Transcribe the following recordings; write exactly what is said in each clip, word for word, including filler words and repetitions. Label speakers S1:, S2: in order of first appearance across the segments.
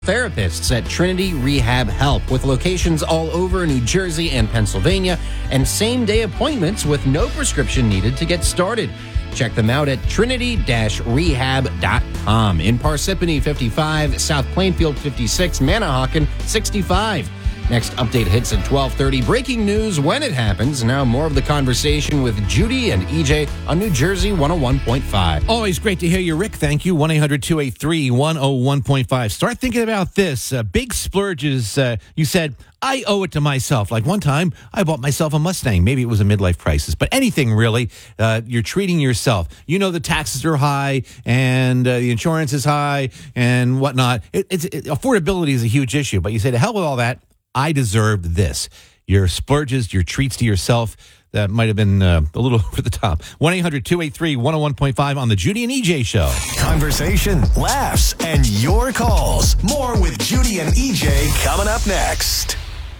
S1: Therapists at Trinity Rehab help with locations all over New Jersey and Pennsylvania and same-day appointments with no prescription needed to get started. Check them out at trinity dash rehab dot com. In Parsippany, fifty-five, South Plainfield, fifty-six, Manahawkin, sixty-five. Next update hits at twelve thirty. Breaking news when it happens. Now more of the conversation with Judy and E J on New Jersey one oh one point five.
S2: Always great to hear you, Rick. Thank you. one eight hundred two eight three one oh one point five. Start thinking about this. Uh, big splurges. Uh, you said, I owe it to myself. Like one time, I bought myself a Mustang. Maybe it was a midlife crisis, but anything really, uh, you're treating yourself. You know the taxes are high and uh, the insurance is high and whatnot. It, it's, it, affordability is a huge issue, but you say, to hell with all that. I deserved this. Your splurges, your treats to yourself, that might have been uh, a little over the top. one eight hundred two eight three one oh one point five on the Judy and E J Show.
S3: Conversation, laughs, and your calls. More with Judy and E J coming up next.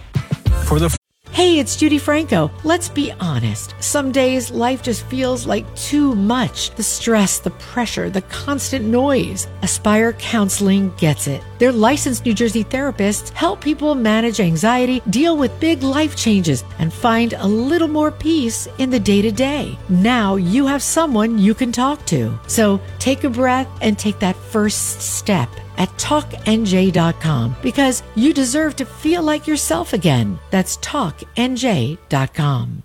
S2: For the
S4: Hey, it's Judy Franco. Let's be honest. Some days life just feels like too much. The stress, the pressure, the constant noise. Aspire Counseling gets it. Their licensed New Jersey therapists help people manage anxiety, deal with big life changes, and find a little more peace in the day-to-day. Now you have someone you can talk to. So take a breath and take that first step at talk N J dot com because you deserve to feel like yourself again. That's talk N J dot com.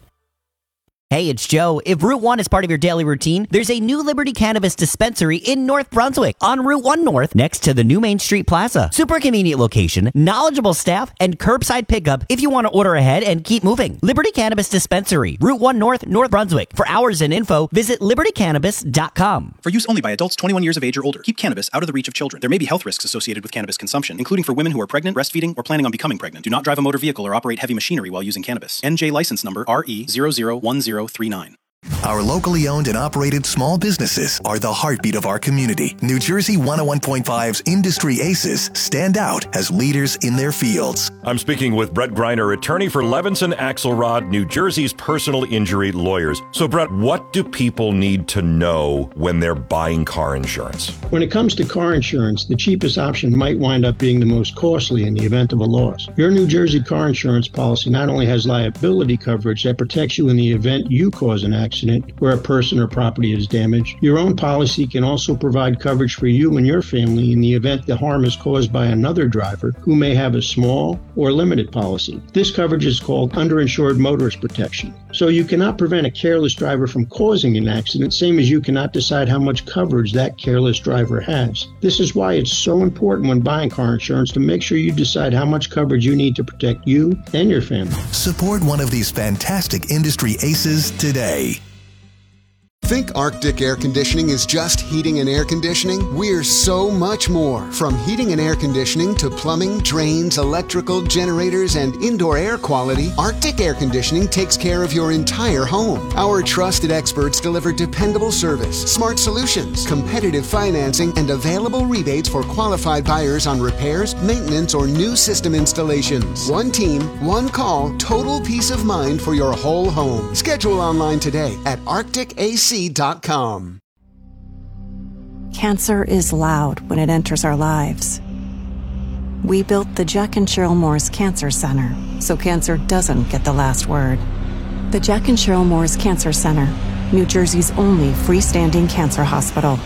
S5: Hey, it's Joe. If Route one is part of your daily routine, there's a new Liberty Cannabis dispensary in North Brunswick on Route one North next to the new Main Street Plaza. Super convenient location, knowledgeable staff, and curbside pickup if you want to order ahead and keep moving. Liberty Cannabis Dispensary, Route one North, North Brunswick. For hours and info, visit liberty cannabis dot com.
S6: For use only by adults twenty-one years of age or older. Keep cannabis out of the reach of children. There may be health risks associated with cannabis consumption, including for women who are pregnant, breastfeeding, or planning on becoming pregnant. Do not drive a motor vehicle or operate heavy machinery while using cannabis. N J license number R E zero zero one zero three nine.
S3: Our locally owned and operated small businesses are the heartbeat of our community. New Jersey one oh one point five's Industry Aces stand out as leaders in their fields.
S7: I'm speaking with Brett Greiner, attorney for Levinson Axelrod, New Jersey's personal injury lawyers. So, Brett, what do people need to know when they're buying car insurance?
S8: When it comes to car insurance, the cheapest option might wind up being the most costly in the event of a loss. Your New Jersey car insurance policy not only has liability coverage that protects you in the event you cause an accident, where a person or property is damaged. Your own policy can also provide coverage for you and your family in the event the harm is caused by another driver who may have a small or limited policy. This coverage is called underinsured motorist protection. So you cannot prevent a careless driver from causing an accident, same as you cannot decide how much coverage that careless driver has. This is why it's so important when buying car insurance to make sure you decide how much coverage you need to protect you and your family.
S3: Support one of these fantastic industry aces today.
S9: Think Arctic Air Conditioning is just heating and air conditioning? We're so much more. From heating and air conditioning to plumbing, drains, electrical, generators, and indoor air quality, Arctic Air Conditioning takes care of your entire home. Our trusted experts deliver dependable service, smart solutions, competitive financing, and available rebates for qualified buyers on repairs, maintenance, or new system installations. One team, one call, total peace of mind for your whole home. Schedule online today at arctic A C dot com.
S10: Cancer is loud when it enters our lives. We built the Jack and Cheryl Morris Cancer Center so cancer doesn't get the last word. The Jack and Cheryl Morris Cancer Center, New Jersey's only freestanding cancer hospital.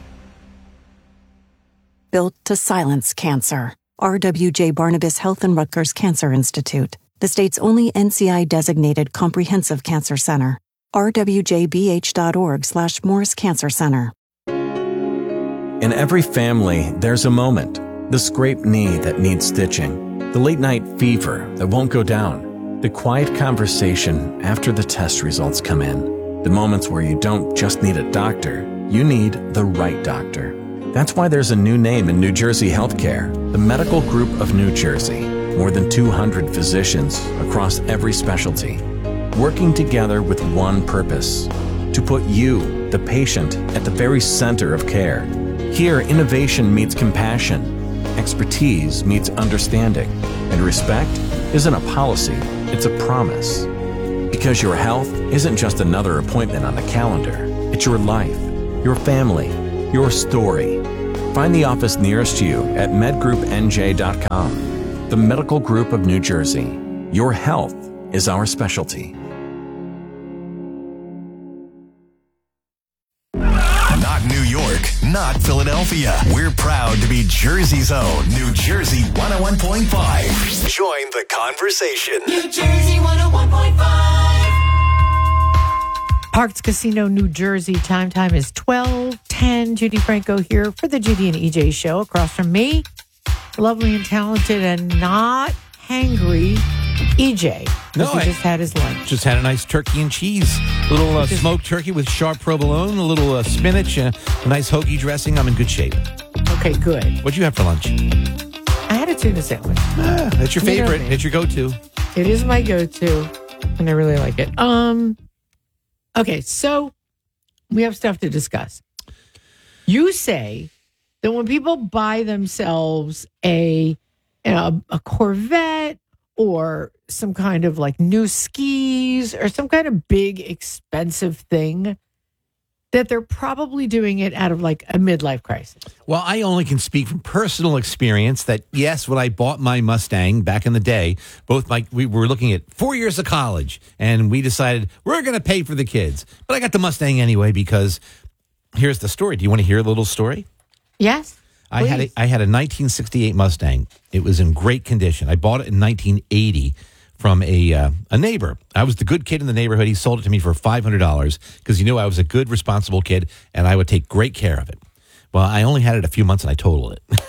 S10: Built to silence cancer. R W J Barnabas Health and Rutgers Cancer Institute, the state's only N C I-designated comprehensive cancer center. r w j b h dot org slash Morris Cancer Center.
S11: In every family, there's a moment. The scraped knee that needs stitching. The late-night fever that won't go down. The quiet conversation after the test results come in. The moments where you don't just need a doctor, you need the right doctor. That's why there's a new name in New Jersey healthcare, the Medical Group of New Jersey. More than two hundred physicians across every specialty, working together with one purpose, to put you, the patient, at the very center of care. Here, innovation meets compassion, expertise meets understanding, and respect isn't a policy, it's a promise. Because your health isn't just another appointment on the calendar, it's your life, your family, your story. Find the office nearest you at med group n j dot com. The Medical Group of New Jersey. Your health is our specialty.
S3: Not New York, not Philadelphia. We're proud to be Jersey's own New Jersey one oh one point five. Join the conversation.
S4: New Jersey one oh one point five. Parks Casino, New Jersey. Time time is twelve ten. Judy Franco here for the Judy and E J show. Across from me, lovely and talented and not hangry E J.
S2: No,
S4: he
S2: I
S4: just had his lunch.
S2: Just had a nice turkey and cheese. A little uh, smoked turkey with sharp provolone, a little uh, spinach, uh, a nice hoagie dressing. I'm in good shape.
S4: Okay, good.
S2: What'd you have for lunch?
S4: I had a tuna sandwich.
S2: Ah, that's your
S4: You know
S2: favorite.
S4: me.
S2: It's your go-to.
S4: It is my go-to, and I really like it. Um, okay, so we have stuff to discuss. You say that when people buy themselves a you know, a Corvette or some kind of like new skis or some kind of big expensive thing, that they're probably doing it out of like a midlife crisis.
S2: Well, I only can speak from personal experience that, yes, when I bought my Mustang back in the day, both my we were looking at four years of college, and we decided we're going to pay for the kids. But I got the Mustang anyway because here's the story. Do you want to hear a little story?
S4: Yes.
S2: I had a,
S4: please.
S2: I had a nineteen sixty-eight Mustang. It was in great condition. I bought it in nineteen eighty from a uh, a neighbor. I was the good kid in the neighborhood. He sold it to me for five hundred dollars because he knew I was a good, responsible kid and I would take great care of it. Well, I only had it a few months and I totaled it.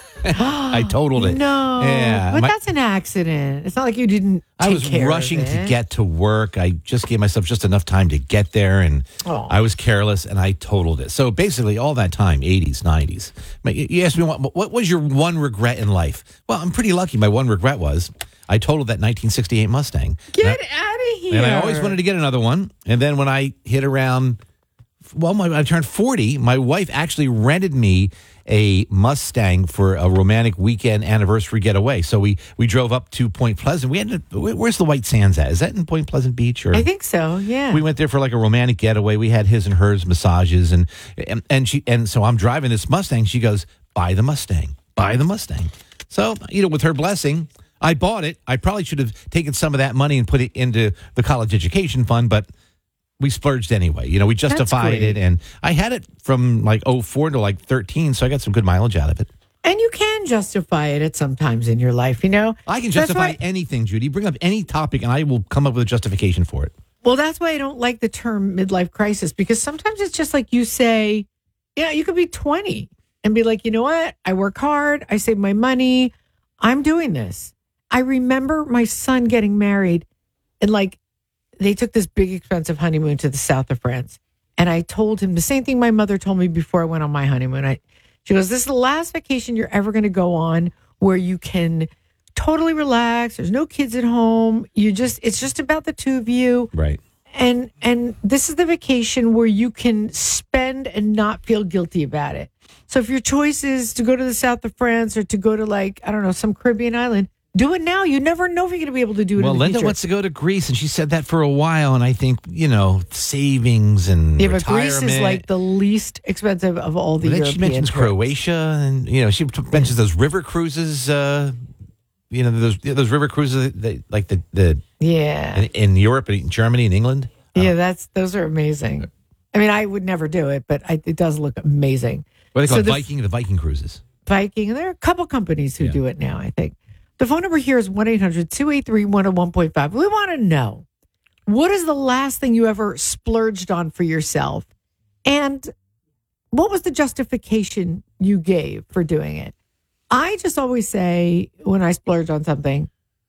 S2: I totaled it.
S4: No,
S2: Yeah,
S4: but
S2: my-
S4: that's an accident. It's not like you didn't take
S2: I was
S4: care
S2: rushing
S4: of
S2: to
S4: it.
S2: get to work. I just gave myself just enough time to get there, and
S4: Oh.
S2: I was careless, and I totaled it. So basically, all that time, eighties, nineties. But you you asked me, what, what was your one regret in life? Well, I'm pretty lucky. My one regret was I totaled that nineteen sixty-eight Mustang.
S4: Get
S2: And I-
S4: out of here.
S2: And I always wanted to get another one. And then when I hit around, well, my, I turned forty, my wife actually rented me a Mustang for a romantic weekend anniversary getaway. So we we drove up to Point Pleasant. We had to, where- where's the White Sands at? Is that in Point Pleasant Beach? Or
S4: I think so, yeah.
S2: we went there for like a romantic getaway. We had his and hers massages, and and, and she and so I'm driving this Mustang. She goes, "Buy the Mustang, buy the Mustang." So you know, with her blessing, I bought it. I probably should have taken some of that money and put it into the college education fund, but we splurged anyway. You know, we justified
S4: great.
S2: it, and I had it from like oh four to like thirteen, so I got some good mileage out of it.
S4: And you can justify it at some times in your life, you know?
S2: I can
S4: That's
S2: justify
S4: why-
S2: anything, Judy. Bring up any topic, and I will come up with a justification for it.
S4: Well, that's why I don't like the term midlife crisis, because sometimes it's just like you say, yeah, you could be twenty and be like, you know what? I work hard. I save my money. I'm doing this. I remember my son getting married and like they took this big expensive honeymoon to the south of France. And I told him the same thing my mother told me before I went on my honeymoon. I, she goes, this is the last vacation you're ever going to go on where you can totally relax. There's no kids at home. You just, it's just about the two of you.
S2: Right.
S4: And, and this is the vacation where you can spend and not feel guilty about it. So if your choice is to go to the south of France or to go to like, I don't know, some Caribbean island, do it now. You never know if you're going to be able to do it
S2: Well,
S4: in the
S2: Linda
S4: future.
S2: wants to go to Greece, and she said that for a while. And I think, you know, savings and
S4: Yeah, but
S2: retirement.
S4: Greece is like the least expensive of all the
S2: But then
S4: European
S2: she mentions
S4: trips.
S2: Croatia, and you know, she t- mentions those river cruises. Uh, you know, those those river cruises, that, like the the
S4: Yeah.
S2: in, in Europe, and Germany, and England.
S4: Yeah, that's those are amazing. I mean, I would never do it, but I, it does look amazing.
S2: What do they call
S4: So
S2: it?
S4: the-
S2: Viking? The Viking cruises.
S4: Viking, and there are a couple companies who
S2: Yeah.
S4: do it now, I think. The phone number here is one eight hundred two eight three one oh one point five. We want to know, what is the last thing you ever splurged on for yourself? And what was the justification you gave for doing it? I just always say when I splurge on something,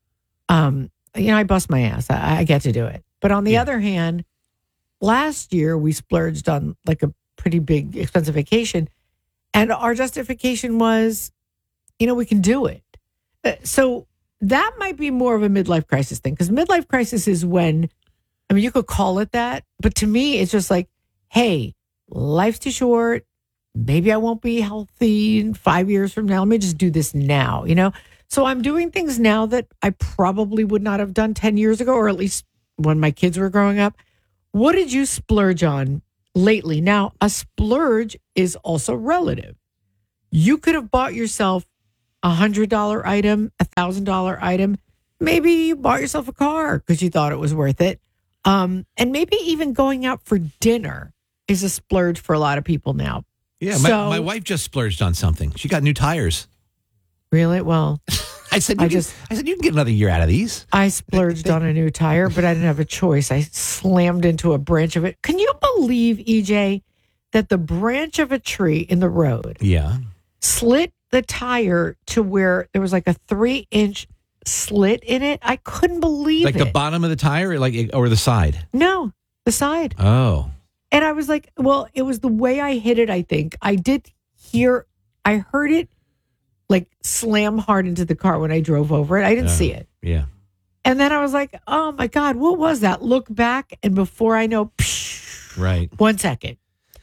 S4: um, you know, I bust my ass. I, I get to do it. But on the
S2: Yeah.
S4: other hand, last year we splurged on like a pretty big expensive vacation. And our justification was, you know, we can do it. Uh, So that might be more of a midlife crisis thing, because midlife crisis is when, I mean, you could call it that, but to me, it's just like, hey, life's too short. Maybe I won't be healthy in five years from now. Let me just do this now, you know? So I'm doing things now that I probably would not have done ten years ago, or at least when my kids were growing up. What did you splurge on lately? Now, a splurge is also relative. You could have bought yourself a one hundred dollars item, a one thousand dollars item. Maybe you bought yourself a car because you thought it was worth it. Um, and maybe even going out for dinner is a splurge for a lot of people now.
S2: Yeah,
S4: so,
S2: my, my wife just splurged on something. She got new tires.
S4: Really? Well,
S2: I said, you
S4: I
S2: can,
S4: just,
S2: I said, you can get another year out of these.
S4: I splurged on a new tire, but I didn't have a choice. I slammed into a branch of it. Can you believe, E J, that the branch of a tree in the road
S2: Yeah.
S4: slit the tire to where there was like a three inch slit in it? I couldn't believe
S2: like
S4: it.
S2: Like the bottom of the tire, like or the side?
S4: No, the side.
S2: Oh.
S4: And I was like, well, it was the way I hit it, I think. I did hear, I heard it like slam hard into the car when I drove over it. I didn't
S2: uh,
S4: see it.
S2: Yeah.
S4: And then I was like, oh my God, what was that? Look back, and before I know, psh,
S2: right.
S4: One second.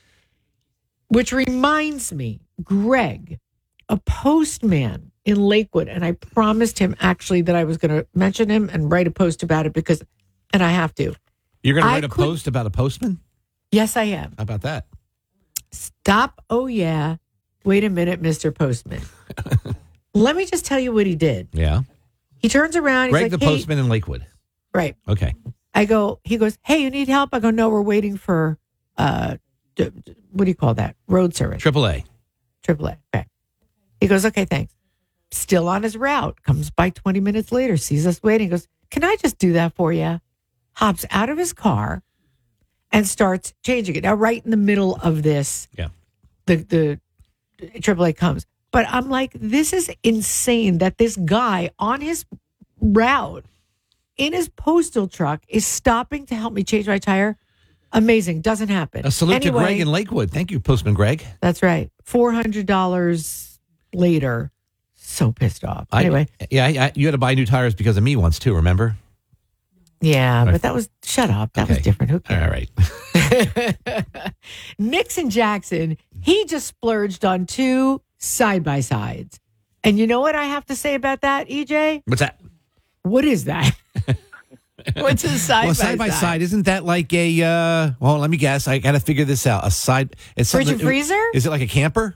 S4: Which reminds me, Greg, a postman in Lakewood, and I promised him actually that I was going to mention him and write a post about it because, and I have to.
S2: You're going to write
S4: I
S2: a
S4: could,
S2: post about a postman?
S4: Yes, I am.
S2: How about that?
S4: Stop. Oh, yeah. Wait a minute, Mister Postman. Let me just tell you what he did.
S2: Yeah.
S4: He turns around. He's
S2: Greg
S4: like,
S2: the
S4: hey,
S2: postman in Lakewood.
S4: Right.
S2: Okay.
S4: I go, he goes, hey, you need help? I go, no, we're waiting for, uh, d- d- what do you call that? Road service.
S2: Triple A.
S4: Triple A. Okay. He goes, okay, thanks. Still on his route. Comes by twenty minutes later, sees us waiting. Goes, can I just do that for you? Hops out of his car and starts changing it. Now, right in the middle of this,
S2: yeah,
S4: the, the triple A comes. But I'm like, this is insane that this guy on his route in his postal truck is stopping to help me change my tire. Amazing. Doesn't happen.
S2: A salute
S4: anyway,
S2: to Greg in Lakewood. Thank you, Postman Greg.
S4: That's right. four hundred dollars later. So pissed off.
S2: I,
S4: anyway.
S2: Yeah, I, you had to buy new tires because of me once too, remember?
S4: Yeah, but that was, shut up. That
S2: okay.
S4: was different. Who cares?
S2: All right.
S4: Nixon Jackson, he just splurged on two side-by-sides. And you know what I have to say about that, E J?
S2: What's that?
S4: What is that? What's a side
S2: well,
S4: by
S2: side by
S4: side?
S2: side, isn't that like a, uh, well, let me guess. I got to figure this out. A side. It's
S4: Fridge and freezer?
S2: Is it like a camper?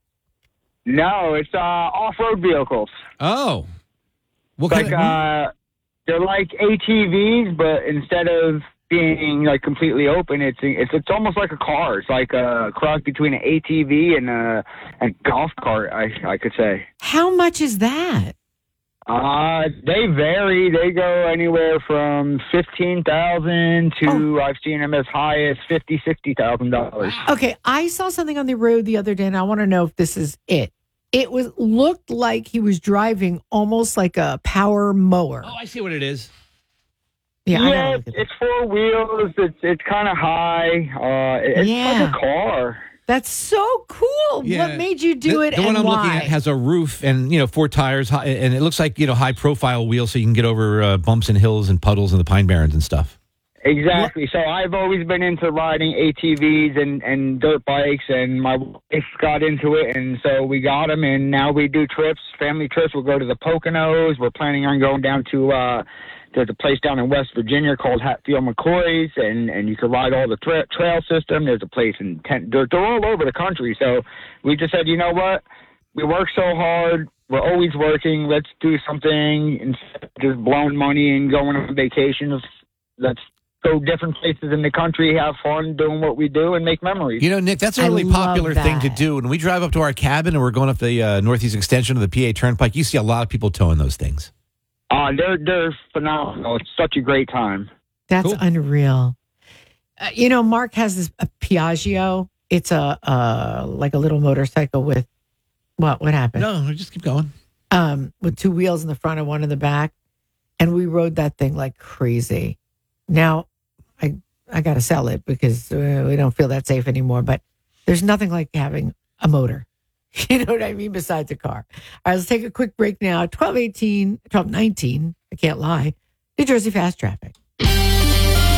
S12: No, it's uh, off-road vehicles.
S2: Oh. What
S12: like,
S2: kind of,
S12: uh, they're like A T Vs, but instead of being like completely open, it's it's it's almost like a car. It's like a cross between an A T V and a, a golf cart, I I could say.
S4: How much is that?
S12: Uh, they vary. They go anywhere from fifteen thousand to oh. I've seen them as high as fifty, sixty thousand dollars.
S4: Okay, I saw something on the road the other day, and I want to know if this is it. It was looked like he was driving almost like a power mower.
S2: Oh, I see what it is.
S4: Yeah,
S12: yeah it's, it's four wheels. It's it's kind of high. Uh, it's
S4: yeah.
S12: like a car.
S4: That's so cool.
S2: Yeah.
S4: What made you do
S2: the,
S4: it
S2: the
S4: and
S2: one I'm
S4: why?
S2: looking at has a roof and, you know, four tires, high, and it looks like, you know, high-profile wheels so you can get over uh, bumps and hills and puddles and the Pine Barrens and stuff.
S12: Exactly. So I've always been into riding A T Vs and, and dirt bikes, and my wife got into it, and so we got them, and now we do trips, family trips. We'll go to the Poconos. We're planning on going down to uh, there's a place down in West Virginia called Hatfield McCoy's, and, and you can ride all the tra- trail system. There's a place in Ten- they're, they're all over the country. So we just said, you know what? We work so hard. We're always working. Let's do something instead of just blowing money and going on vacations. Let's go different places in the country, have fun doing what we do, and make memories.
S2: You know, Nick, that's a really popular thing to do. When we drive up to our cabin and we're going up the uh, Northeast Extension of the P A Turnpike, you see a lot of people towing those things.
S12: Uh, they're, they're phenomenal. It's such a great time.
S4: That's
S2: cool.
S4: Unreal. Uh, you know, Mark has this a Piaggio. It's a uh, like a little motorcycle with, what, what happened?
S2: No, just keep going.
S4: Um, with two wheels in the front and one in the back. And we rode that thing like crazy. Now, I I got to sell it because uh, we don't feel that safe anymore. But there's nothing like having a motor. You know what I mean? Besides a car. All right, let's take a quick break now. twelve eighteen, twelve nineteen, I can't lie. New Jersey Fast Traffic.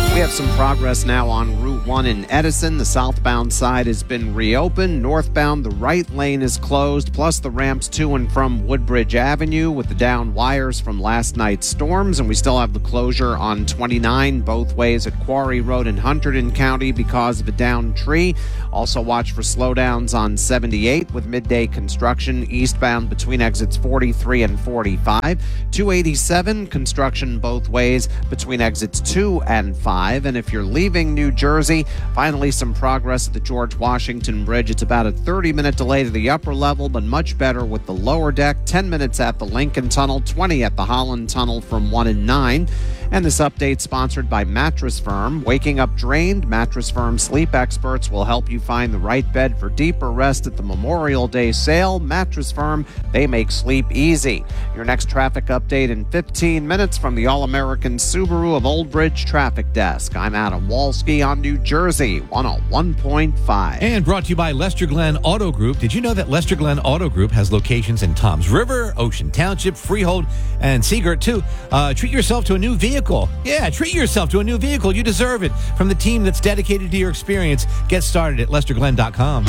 S13: We have some progress now on Route one in Edison. The southbound side has been reopened. Northbound, the right lane is closed, plus the ramps to and from Woodbridge Avenue with the down wires from last night's storms. And we still have the closure on twenty-nine both ways at Quarry Road in Hunterdon County because of a downed tree. Also watch for slowdowns on seventy-eight with midday construction eastbound between exits forty-three and forty-five. two eighty-seven, construction both ways between exits two and five. And if you're leaving New Jersey, finally some progress at the George Washington Bridge. It's about a thirty-minute delay to the upper level, but much better with the lower deck. ten minutes at the Lincoln Tunnel, twenty at the Holland Tunnel from one and nine. And this update sponsored by Mattress Firm. Waking up drained? Mattress Firm sleep experts will help you find the right bed for deeper rest at the Memorial Day sale. Mattress Firm, they make sleep easy. Your next traffic update in fifteen minutes from the All-American Subaru of Old Bridge Traffic Desk. I'm Adam Walski on New Jersey, one oh one point five.
S2: And brought to you by Lester Glenn Auto Group. Did you know that Lester Glenn Auto Group has locations in Toms River, Ocean Township, Freehold, and Seagirt, too? Uh, treat yourself to a new vehicle. Yeah, treat yourself to a new vehicle. You deserve it. From the team that's dedicated to your experience, get started at lester glenn dot com.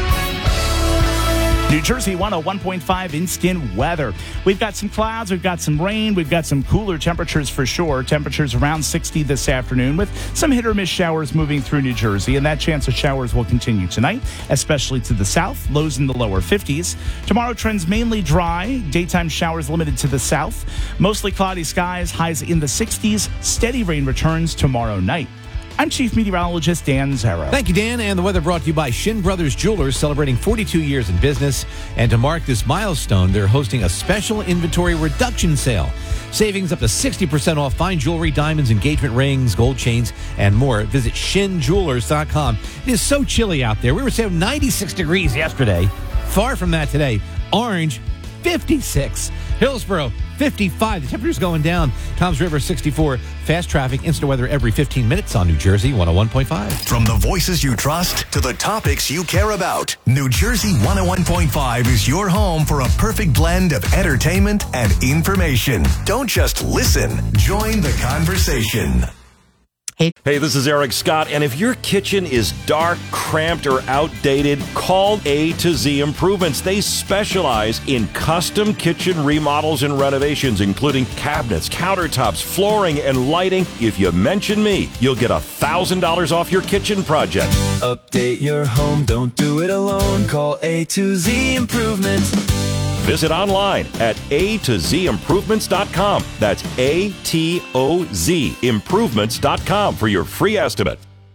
S14: New Jersey one oh one point five instant weather. We've got some clouds, we've got some rain, we've got some cooler temperatures for sure. Temperatures around sixty this afternoon with some hit or miss showers moving through New Jersey, and that chance of showers will continue tonight, especially to the south, lows in the lower fifties. Tomorrow trends mainly dry, daytime showers limited to the south, mostly cloudy skies, highs in the sixties. Steady rain returns tomorrow night. I'm Chief Meteorologist Dan Zarrow.
S2: Thank you, Dan. And the weather brought to you by Shin Brothers Jewelers, celebrating forty-two years in business. And to mark this milestone, they're hosting a special inventory reduction sale. Savings up to sixty percent off fine jewelry, diamonds, engagement rings, gold chains, and more. Visit shin jewelers dot com. It is so chilly out there. We were saying ninety-six degrees yesterday. Far from that today. Orange, fifty-six. Hillsborough, fifty-five. The temperature's going down. Toms River, sixty-four. Fast traffic, instant weather every fifteen minutes on New Jersey one oh one point five.
S3: From the voices you trust to the topics you care about, New Jersey one oh one point five is your home for a perfect blend of entertainment and information. Don't just listen, join the conversation.
S7: Hey, this is Eric Scott, and if your kitchen is dark, cramped, or outdated, call A to Z Improvements. They specialize in custom kitchen remodels and renovations, including cabinets, countertops, flooring, and lighting. If you mention me, you'll get one thousand dollars off your kitchen project.
S15: Update your home, don't do it alone. Call A to Z Improvements.
S7: Visit online at A to Z improvements dot com. That's A T O Z improvements dot com for your free estimate.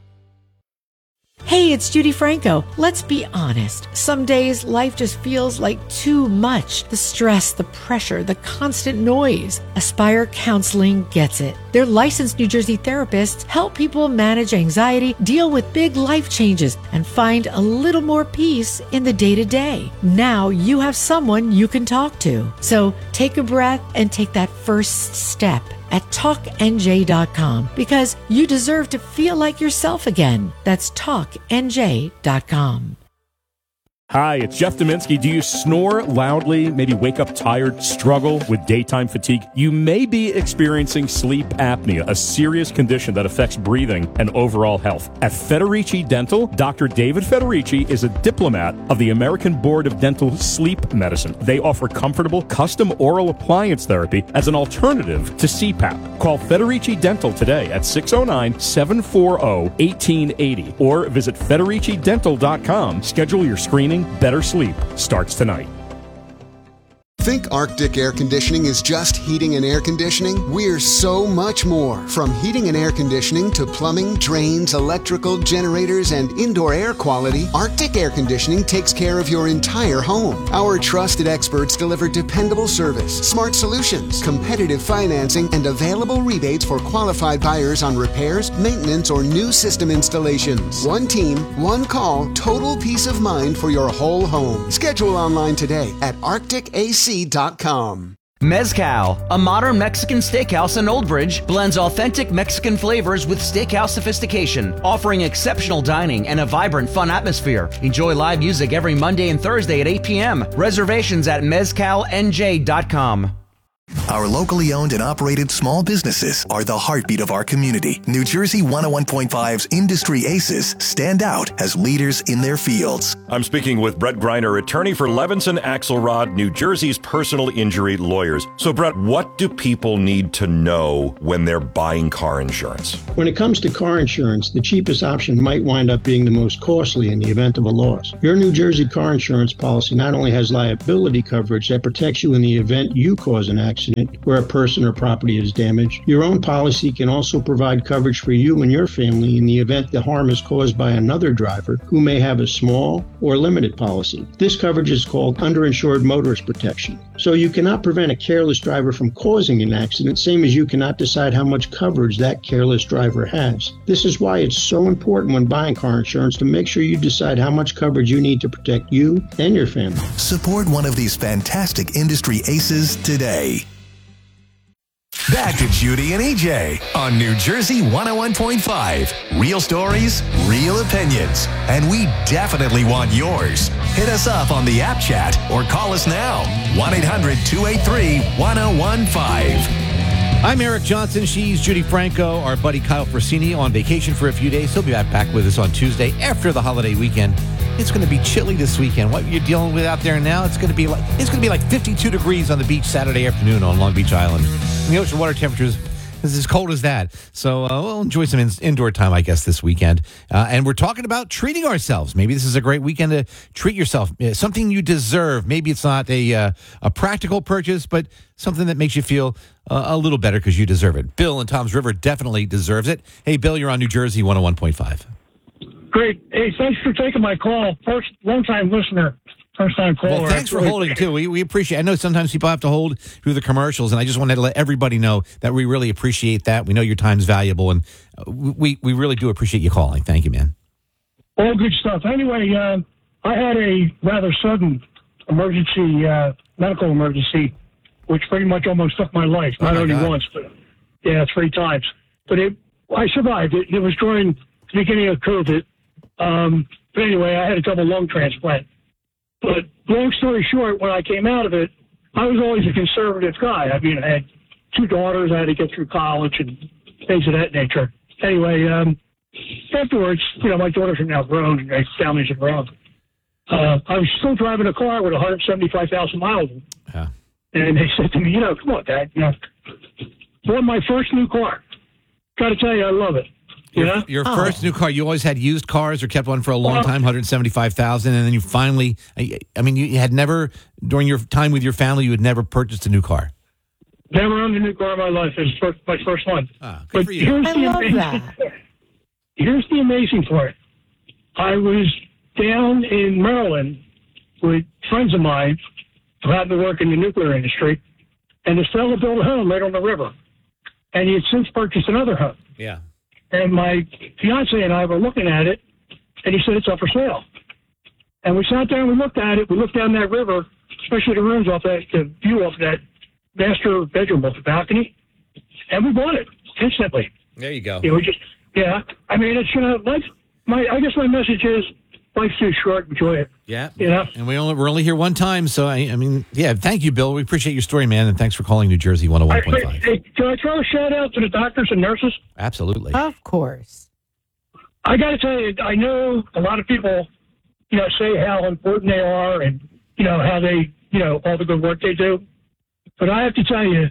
S4: Hey, it's Judy Franco. Let's be honest. Some days life just feels like too much. The stress, the pressure, the constant noise. Aspire Counseling gets it. Their licensed New Jersey therapists help people manage anxiety, deal with big life changes, and find a little more peace in the day-to-day. Now you have someone you can talk to. So take a breath and take that first step at talk N J dot com, because you deserve to feel like yourself again. That's talk N J dot com.
S16: Hi, it's Jeff Dominski. Do you snore loudly, maybe wake up tired, struggle with daytime fatigue? You may be experiencing sleep apnea, a serious condition that affects breathing and overall health. At Federici Dental, Doctor David Federici is a diplomat of the American Board of Dental Sleep Medicine. They offer comfortable, custom oral appliance therapy as an alternative to C PAP. Call Federici Dental today at six oh nine, seven four oh, one eight eight oh or visit Federici Dental dot com. Schedule your screening. Better sleep starts tonight.
S9: Think Arctic Air Conditioning is just heating and air conditioning? We're so much more. From heating and air conditioning to plumbing, drains, electrical, generators, and indoor air quality, Arctic Air Conditioning takes care of your entire home. Our trusted experts deliver dependable service, smart solutions, competitive financing, and available rebates for qualified buyers on repairs, maintenance, or new system installations. One team, one call, total peace of mind for your whole home. Schedule online today at arctic A C dot com.
S17: Mezcal, a modern Mexican steakhouse in Old Bridge, blends authentic Mexican flavors with steakhouse sophistication, offering exceptional dining and a vibrant, fun atmosphere. Enjoy live music every Monday and Thursday at eight p.m. Reservations at mezcal N J dot com.
S3: Our locally owned and operated small businesses are the heartbeat of our community. New Jersey one oh one point five's Industry Aces stand out as leaders in their fields.
S7: I'm speaking with Brett Greiner, attorney for Levinson Axelrod, New Jersey's personal injury lawyers. So, Brett, what do people need to know when they're buying car insurance?
S8: When it comes to car insurance, the cheapest option might wind up being the most costly in the event of a loss. Your New Jersey car insurance policy not only has liability coverage that protects you in the event you cause an accident where a person or property is damaged, your own policy can also provide coverage for you and your family in the event the harm is caused by another driver who may have a small or limited policy. This coverage is called underinsured motorist protection. So you cannot prevent a careless driver from causing an accident, same as you cannot decide how much coverage that careless driver has. This is why it's so important when buying car insurance to make sure you decide how much coverage you need to protect you and your family.
S3: Support one of these fantastic industry aces today. Back to Judy and E J on New Jersey one oh one point five. Real stories, real opinions, and we definitely want yours. Hit us up on the app chat or call us now. one eight hundred two eight three one oh one five.
S2: I'm Eric Johnson. She's Judy Franco. Our buddy Kyle Frassini on vacation for a few days. He'll be back with us on Tuesday after the holiday weekend. It's going to be chilly this weekend. What you're dealing with out there now, it's going to be like it's going to be like fifty-two degrees on the beach Saturday afternoon on Long Beach Island. And the ocean water temperatures is as cold as that. So uh, we'll enjoy some in- indoor time, I guess, this weekend. Uh, and we're talking about treating ourselves. Maybe this is a great weekend to treat yourself. Uh, something you deserve. Maybe it's not a uh, a practical purchase, but something that makes you feel uh, a little better because you deserve it. Bill in Tom's River definitely deserves it. Hey, Bill, you're on New Jersey one oh one point five.
S18: Great. Hey, thanks for taking my call. First, long-time listener, first-time caller.
S2: Well, thanks for holding, too. We we appreciate it. I know sometimes people have to hold through the commercials, and I just wanted to let everybody know that we really appreciate that. We know your time's valuable, and we, we really do appreciate you calling. Thank you, man.
S18: All good stuff. Anyway, uh, I had a rather sudden emergency, uh, medical emergency, which pretty much almost took my life.
S2: Oh,
S18: Not
S2: my
S18: only
S2: God.
S18: once, but, yeah, three times. But it, I survived. It, it was during the beginning of COVID. Um, but anyway, I had a double lung transplant. But long story short, when I came out of it, I was always a conservative guy. I mean, I had two daughters. I had to get through college and things of that nature. Anyway, um, afterwards, you know, my daughters are now grown and their families are grown. Uh, I was still driving a car with one hundred seventy-five thousand miles.
S2: Yeah.
S18: And they said to me, you know, come on, Dad, you know, bought my first new car. Got to tell you, I love it.
S2: Your,
S18: Yeah?
S2: your
S18: Oh.
S2: first new car, you always had used cars or kept one for a long time, one hundred seventy-five thousand, and then you finally, I, I mean, you had never, during your time with your family, you had never purchased a new car.
S18: Never owned a new car in my life. It was first, my first one.
S2: Ah,
S18: but
S2: for you.
S18: here's
S2: I
S18: the
S2: love
S18: amazing
S2: that.
S18: part. Here's the amazing part. I was down in Maryland with friends of mine who happen to work in the nuclear industry, and this fellow built a home right on the river, and he had since purchased another home.
S2: Yeah.
S18: And my fiance and I were looking at it, and he said it's up for sale. And we sat there and we looked at it. We looked down that river, especially the rooms off that, the view off that master bedroom off the balcony, and we bought it instantly.
S2: There you go.
S18: You know, we just, yeah. I mean, it's, you know, life, my, I guess my message is life's too short. Enjoy it.
S2: Yeah.
S18: You know?
S2: And we only, we're only here one time, so I, I mean, yeah, thank you, Bill. We appreciate your story, man, and thanks for calling New Jersey one oh one point five.
S18: Hey, can I throw a shout out to the doctors and nurses?
S2: Absolutely.
S4: Of course.
S18: I got to tell you, I know a lot of people, you know, say how important they are and, you know, how they, you know, all the good work they do. But I have to tell you,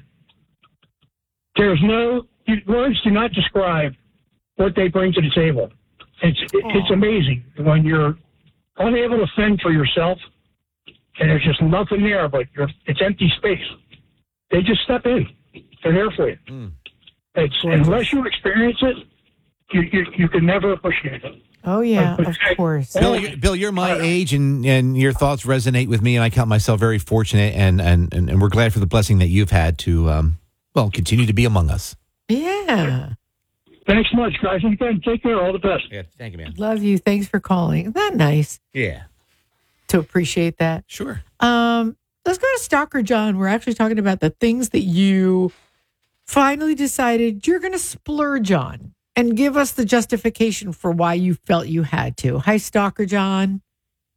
S18: there's no, words do not describe what they bring to the table. It's, it's amazing when you're unable to fend for yourself and there's just nothing there, but you're, it's empty space. They just step in. They're there for you.
S2: Mm.
S18: It's, unless you experience it, you, you, you can never appreciate it.
S4: Oh, yeah, of course.
S2: Bill, you, Bill, you're my age, and, and your thoughts resonate with me, and I count myself very fortunate, and, and, and, and we're glad for the blessing that you've had to, um, well, continue to be among us.
S4: Yeah.
S18: Thanks so much, guys. And again, take care. All the best.
S2: Yeah, thank you, man.
S4: Love you. Thanks for calling. Isn't that nice
S2: Yeah.
S4: to appreciate that?
S2: Sure.
S4: Um, let's go to Stalker John. We're actually talking about the things that you finally decided you're going to splurge on, and give us the justification for why you felt you had to. Hi, Stalker John.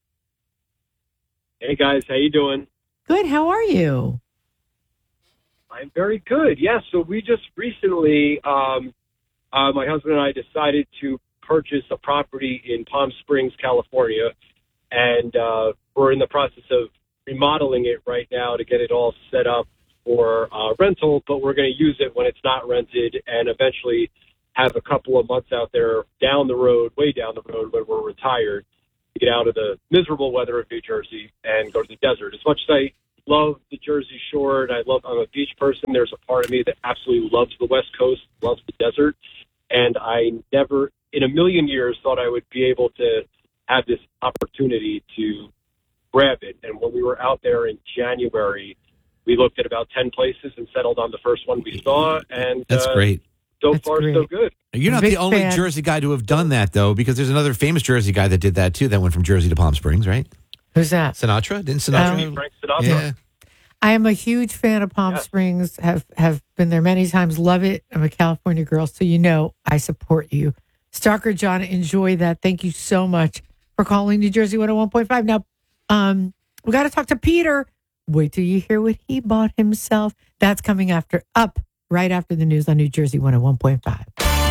S19: Hey guys, how you doing?
S4: Good. How are you?
S19: I'm very good. Yeah, so we just recently, um, uh, my husband and I decided to purchase a property in Palm Springs, California, and uh, we're in the process of remodeling it right now to get it all set up for uh, rental, but we're going to use it when it's not rented and eventually have a couple of months out there down the road, way down the road when we're retired, to get out of the miserable weather of New Jersey and go to the desert. As much as I love the Jersey Shore and I love, I'm a beach person, there's a part of me that absolutely loves the West Coast, loves the desert, and I never in a million years thought I would be able to have this opportunity to grab it. And when we were out there in January, we looked at about ten places and settled on the first one we saw. And
S2: That's
S19: uh,
S2: great.
S19: So
S2: That's
S19: far,
S2: great.
S19: so good.
S2: You're not
S19: Big
S2: the only
S19: fan.
S2: Jersey guy to have done that, though, because there's another famous Jersey guy that did that, too, that went from Jersey to Palm Springs, right?
S4: Who's that?
S2: Sinatra? Didn't Sinatra?
S4: Um,
S19: Frank Sinatra.
S2: Yeah.
S4: I am a huge fan of Palm Springs, have, have been there many times, love it. I'm a California girl, so you know I support you. Stalker John, enjoy that. Thank you so much for calling New Jersey one oh one point five. Now, um, we got to talk to Peter. Wait till you hear what he bought himself. That's coming after up right after the news on New Jersey one oh one point five.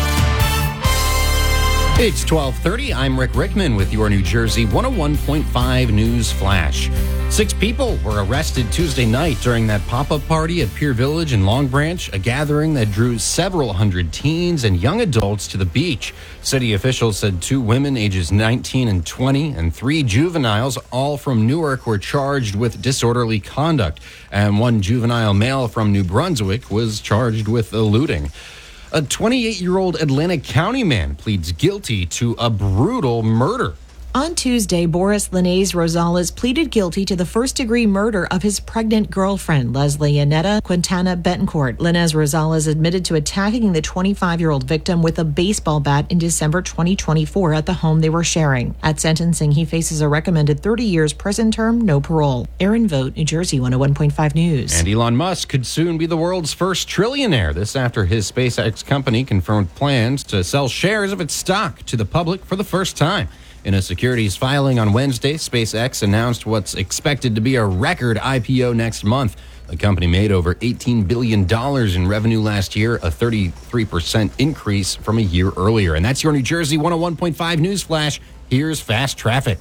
S1: It's twelve thirty. I'm Rick Rickman with your New Jersey one oh one point five News Flash. Six people were arrested Tuesday night during that pop-up party at Pier Village in Long Branch, a gathering that drew several hundred teens and young adults to the beach. City officials said two women ages nineteen and twenty and three juveniles, all from Newark, were charged with disorderly conduct, and one juvenile male from New Brunswick was charged with eluding. A twenty-eight-year-old Atlantic County man pleads guilty to a brutal murder.
S20: On Tuesday, Boris Linnaeus Rosales pleaded guilty to the first-degree murder of his pregnant girlfriend, Leslie Annetta Quintana Betancourt. Linnaeus Rosales admitted to attacking the twenty-five-year-old victim with a baseball bat in December twenty twenty-four at the home they were sharing. At sentencing, he faces a recommended thirty years prison term, no parole. Aaron Vogt, New Jersey one oh one point five News.
S1: And Elon Musk could soon be the world's first trillionaire. This after his SpaceX company confirmed plans to sell shares of its stock to the public for the first time. In a securities filing on Wednesday, SpaceX announced what's expected to be a record I P O next month. The company made over eighteen billion dollars in revenue last year, a thirty-three percent increase from a year earlier. And that's your New Jersey one oh one point five News Flash. Here's Fast Traffic.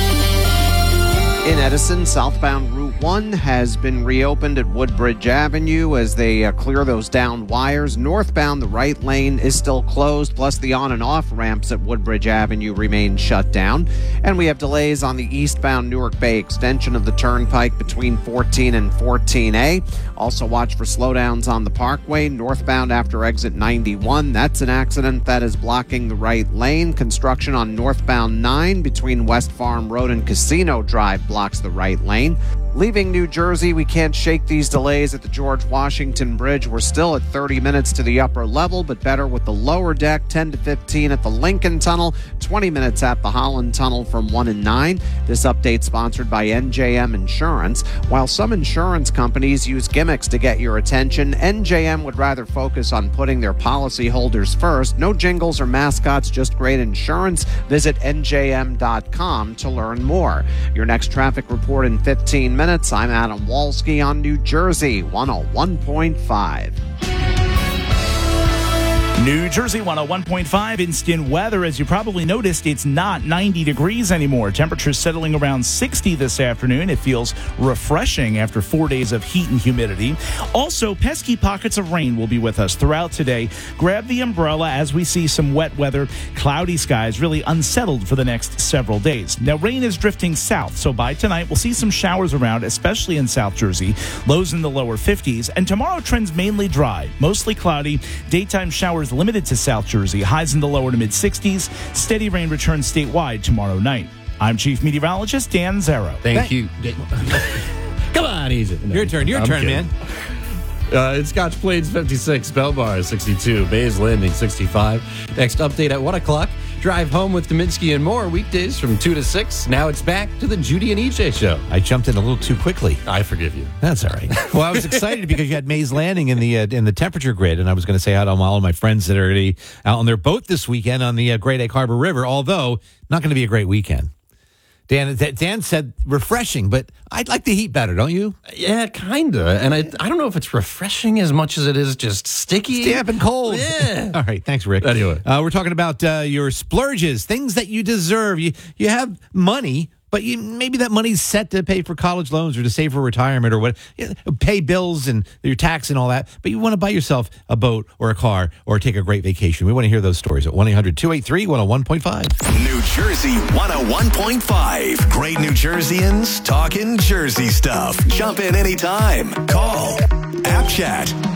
S13: In Edison, southbound Route one has been reopened at Woodbridge Avenue as they uh, clear those downed wires. Northbound, the right lane is still closed, plus the on and off ramps at Woodbridge Avenue remain shut down. And we have delays on the eastbound Newark Bay extension of the Turnpike between fourteen and fourteen A. Also watch for slowdowns on the Parkway, northbound after exit ninety-one. That's an accident that is blocking the right lane. Construction on northbound nine between West Farm Road and Casino Drive blocks the right lane. Leaving New Jersey, we can't shake these delays at the George Washington Bridge. We're still at thirty minutes to the upper level, but better with the lower deck, ten to fifteen at the Lincoln Tunnel, twenty minutes at the Holland Tunnel from one and nine. This update sponsored by N J M Insurance. While some insurance companies use gimmicks to get your attention, N J M would rather focus on putting their policyholders first. No jingles or mascots, just great insurance. Visit N J M dot com to learn more. Your next traffic report in fifteen minutes. I'm Adam Walski on New Jersey one oh one point five.
S14: New Jersey one oh one point five instant weather. As you probably noticed, it's not ninety degrees anymore. Temperatures settling around sixty this afternoon. It feels refreshing after four days of heat and humidity. Also, pesky pockets of rain will be with us throughout today. Grab the umbrella as we see some wet weather. Cloudy skies, really unsettled for the next several days. Now, rain is drifting south, so by tonight we'll see some showers around, especially in South Jersey. Lows in the lower fifties. And tomorrow trends mainly dry, mostly cloudy. Daytime showers limited to South Jersey. Highs in the lower to mid-sixties. Steady rain returns statewide tomorrow night. I'm Chief Meteorologist Dan Zero.
S1: Thank you. Come on, easy. No,
S2: your turn, your
S1: I'm
S2: turn,
S1: kidding.
S2: man.
S1: Uh, it's Scotch Plains fifty-six, Belmar sixty-two, Bays Landing sixty-five. Next update at one o'clock. Drive home with Kaminsky and more weekdays from two to six. Now it's back to the Judy and E J show.
S2: I jumped in a little too quickly.
S1: I forgive you.
S2: That's all right. Well, I was excited because you had Mays Landing in the uh, in the temperature grid, and I was going to say hi to all of my friends that are already out on their boat this weekend on the uh, Great Egg Harbor River, although not going to be a great weekend. Dan, Dan said refreshing, but I'd like the heat better, don't you?
S1: Yeah, kind of. And I I don't know if it's refreshing as much as it is just sticky.
S2: Damp and cold.
S1: Yeah.
S2: All right. Thanks, Rick.
S1: Anyway.
S2: Uh, we're talking about uh, your splurges, things that you deserve. You, you have money, but you, maybe that money's set to pay for college loans or to save for retirement or what, you know, pay bills and your tax and all that. But you want to buy yourself a boat or a car or take a great vacation. We want to hear those stories at one eight hundred two eight three one oh one point five.
S3: New Jersey one oh one point five. Great New Jerseyans talking Jersey stuff. Jump in anytime. Call, app chat,